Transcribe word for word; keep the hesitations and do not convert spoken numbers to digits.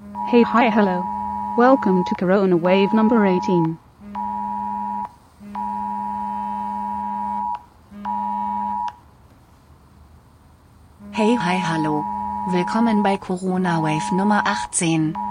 Hey, hi, hello. Welcome to Corona Wave number eighteen. Hey, hi, hallo. Willkommen bei Corona Wave Nummer achtzehn.